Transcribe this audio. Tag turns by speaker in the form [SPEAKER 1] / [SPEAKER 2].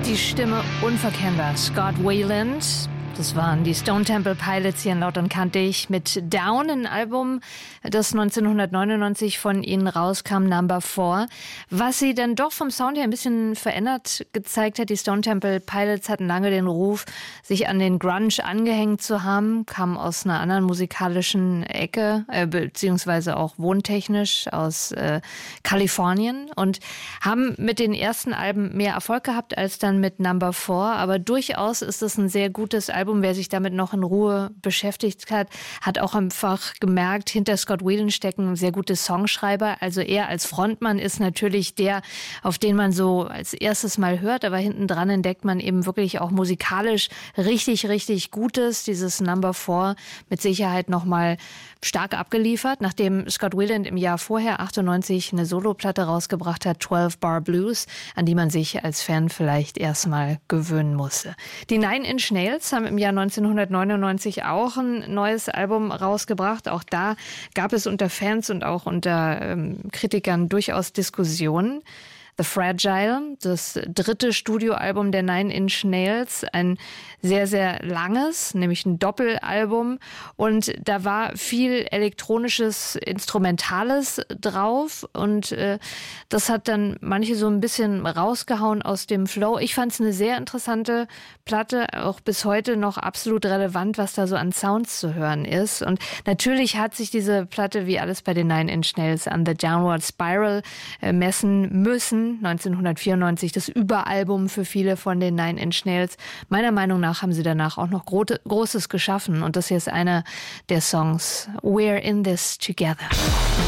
[SPEAKER 1] die Stimme unverkennbar. Scott Weiland. Das waren die Stone Temple Pilots hier in Laut und Kantig mit Down, ein Album, das 1999 von ihnen rauskam, Number 4. Was sie dann doch vom Sound her ein bisschen verändert gezeigt hat. Die Stone Temple Pilots hatten lange den Ruf, sich an den Grunge angehängt zu haben, kamen aus einer anderen musikalischen Ecke, beziehungsweise auch wohntechnisch aus Kalifornien und haben mit den ersten Alben mehr Erfolg gehabt als dann mit Number 4. Aber durchaus ist es ein sehr gutes Album. Wer sich damit noch in Ruhe beschäftigt hat, hat auch einfach gemerkt, hinter Scott Weiland stecken sehr gute Songschreiber. Also er als Frontmann ist natürlich der, auf den man so als erstes mal hört, aber hinten dran entdeckt man eben wirklich auch musikalisch richtig, richtig Gutes. Dieses Number 4 mit Sicherheit nochmal stark abgeliefert, nachdem Scott Weiland im Jahr vorher, 98, eine Soloplatte rausgebracht hat, 12 Bar Blues, an die man sich als Fan vielleicht erstmal gewöhnen musste. Die Nine Inch Nails haben im Jahr 1999 auch ein neues Album rausgebracht. Auch da gab es unter Fans und auch unter Kritikern durchaus Diskussionen. The Fragile, das dritte Studioalbum der Nine Inch Nails, ein sehr, sehr langes, nämlich ein Doppelalbum. Und da war viel elektronisches, Instrumentales drauf. Und das hat dann manche so ein bisschen rausgehauen aus dem Flow. Ich fand es eine sehr interessante Platte, auch bis heute noch absolut relevant, was da so an Sounds zu hören ist. Und natürlich hat sich diese Platte, wie alles bei den Nine Inch Nails, an The Downward Spiral messen müssen. 1994 das Überalbum für viele von den Nine Inch Nails. Meiner Meinung nach haben sie danach auch noch Großes geschaffen. Und das hier ist einer der Songs, We're in This Together.